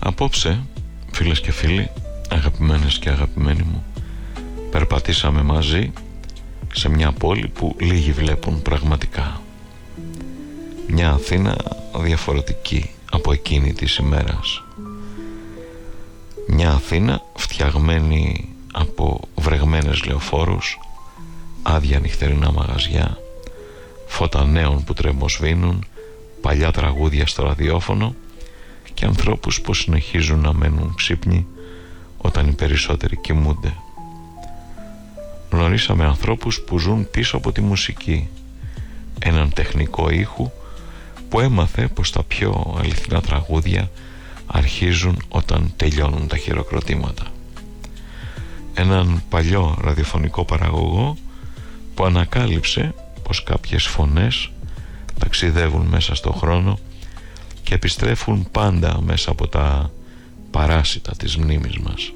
Απόψε, φίλες και φίλοι, αγαπημένες και αγαπημένοι μου, περπατήσαμε μαζί σε μια πόλη που λίγοι βλέπουν πραγματικά. Μια Αθήνα διαφορετική από εκείνη της ημέρας. Μια Αθήνα φτιαγμένη από βρεγμένες λεωφόρους, άδεια νυχτερινά μαγαζιά, φώτα νέων που τρεμοσβήνουν, παλιά τραγούδια στο ραδιόφωνο και ανθρώπους που συνεχίζουν να μένουν ξύπνοι όταν οι περισσότεροι κοιμούνται. Γνωρίσαμε ανθρώπους που ζουν πίσω από τη μουσική, έναν τεχνικό ήχου που έμαθε πως τα πιο αληθινά τραγούδια αρχίζουν όταν τελειώνουν τα χειροκροτήματα. Έναν παλιό ραδιοφωνικό παραγωγό που ανακάλυψε πως κάποιες φωνές ταξιδεύουν μέσα στο χρόνο και επιστρέφουν πάντα μέσα από τα παράσιτα της μνήμης μας.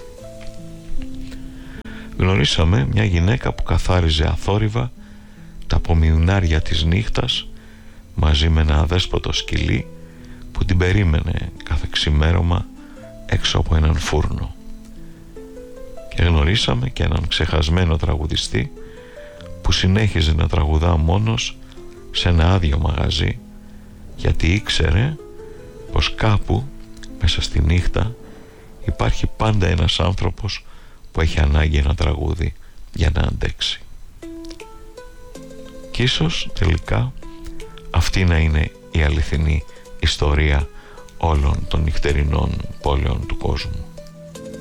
Γνωρίσαμε μια γυναίκα που καθάριζε αθόρυβα τα πομιουνάρια της νύχτας μαζί με ένα αδέσποτο σκυλί που την περίμενε κάθε ξημέρωμα έξω από έναν φούρνο. Και γνωρίσαμε και έναν ξεχασμένο τραγουδιστή που συνέχιζε να τραγουδά μόνος σε ένα άδειο μαγαζί, γιατί ήξερε πως κάπου μέσα στη νύχτα υπάρχει πάντα ένας άνθρωπος που έχει ανάγκη ένα τραγούδι για να αντέξει. Κι ίσως τελικά αυτή να είναι η αληθινή ιστορία όλων των νυχτερινών πόλεων του κόσμου.